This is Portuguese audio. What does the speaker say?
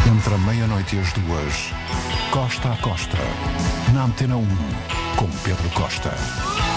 Entre a meia-noite e as 2, Costa a Costa, na Antena 1, com Pedro Costa.